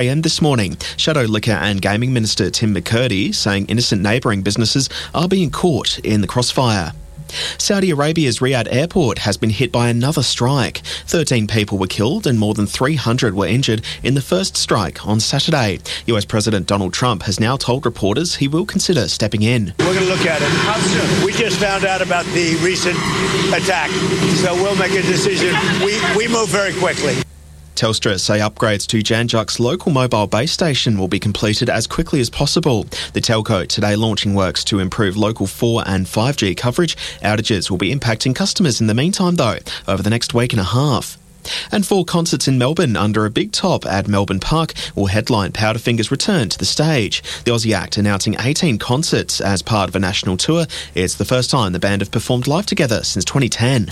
a.m. this morning. Shadow Liquor and Gaming Minister Tim McCurdy saying innocent neighbouring businesses are being caught in the crossfire. Saudi Arabia's Riyadh airport has been hit by another strike. 13 people were killed and more than 300 were injured in the first strike on Saturday. US President Donald Trump has now told reporters he will consider stepping in. We're going to look at it. How soon? We just found out about the recent attack, so we'll make a decision. We move very quickly. Telstra say upgrades to Jan Juc's local mobile base station will be completed as quickly as possible. The telco today launching works to improve local 4 and 5G coverage. Outages will be impacting customers in the meantime, though, over the next week and a half. And 4 concerts in Melbourne under a big top at Melbourne Park will headline Powderfinger's return to the stage. The Aussie act announcing 18 concerts as part of a national tour. It's the first time the band have performed live together since 2010.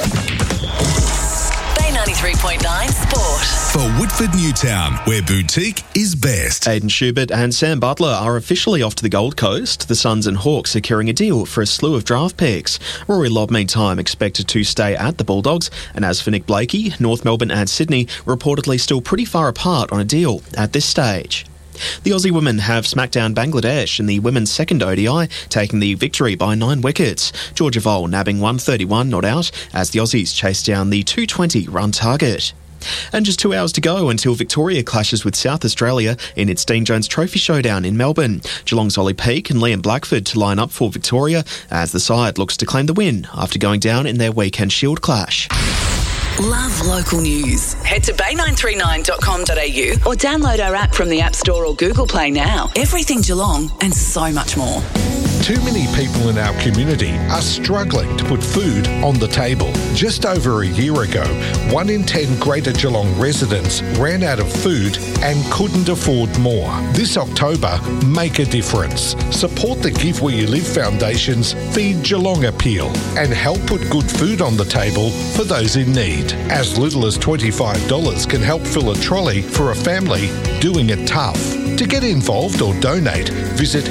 Bay 93.9 Sport. For Woodford Newtown, where boutique is best. Aidan Schubert and Sam Butler are officially off to the Gold Coast. The Suns and Hawks securing a deal for a slew of draft picks. Rory Lobb, meantime, expected to stay at the Bulldogs. And as for Nick Blakey, North Melbourne and Sydney reportedly still pretty far apart on a deal at this stage. The Aussie women have smacked down Bangladesh in the women's second ODI, taking the victory by 9 wickets. Georgia Vole nabbing 131 not out as the Aussies chase down the 220 run target. And just 2 hours to go until Victoria clashes with South Australia in its Dean Jones Trophy showdown in Melbourne. Geelong's Ollie Peake and Liam Blackford to line up for Victoria as the side looks to claim the win after going down in their weekend Shield clash. Love local news. Head to bay939.com.au or download our app from the App Store or Google Play now. Everything Geelong and so much more. Too many people in our community are struggling to put food on the table. Just over a year ago, 1 in 10 Greater Geelong residents ran out of food and couldn't afford more. This October, make a difference. Support the Give Where You Live Foundation's Feed Geelong appeal and help put good food on the table for those in need. As little as $25 can help fill a trolley for a family doing it tough. To get involved or donate, visit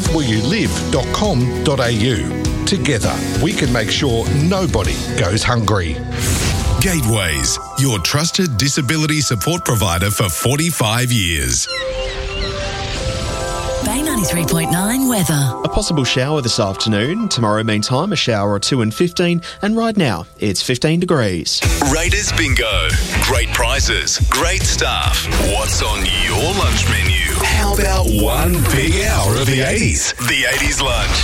givewhereyoulive.com.au. Together, we can make sure nobody goes hungry. Gateways, your trusted disability support provider for 45 years. Bay 93.9 weather. A possible shower this afternoon. Tomorrow, meantime, a shower or 2 and 15. And right now, it's 15 degrees. Raiders Bingo. Great prizes, great staff. What's on your lunch menu? How about one big hour of the 80s? The 80s lunch.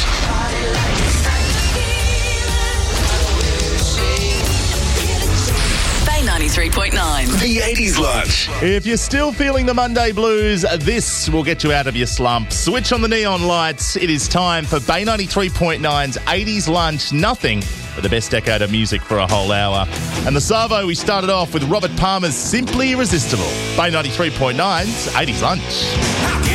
Bay 93.9. The 80s lunch. If you're still feeling the Monday blues, this will get you out of your slump. Switch on the neon lights. It is time for Bay 93.9's 80s lunch. Nothing but the best decade of music for a whole hour. And the Savo, we started off with Robert Palmer's Simply Irresistible. Bay 93.9's 80s lunch.